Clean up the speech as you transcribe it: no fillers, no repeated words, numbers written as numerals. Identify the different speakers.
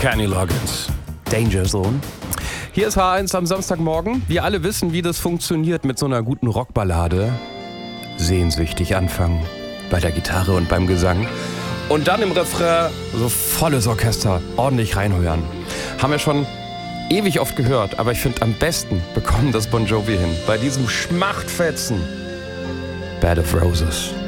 Speaker 1: Kenny Loggins, Danger Zone. Hier ist H1 am Samstagmorgen. Wir alle wissen, wie das funktioniert mit so einer guten Rockballade. Sehnsüchtig anfangen, bei der Gitarre und beim Gesang. Und dann im Refrain so volles Orchester, ordentlich reinhören. Haben wir schon ewig oft gehört, aber ich finde, am besten bekommen das Bon Jovi hin. Bei diesem Schmachtfetzen. Bed of Roses.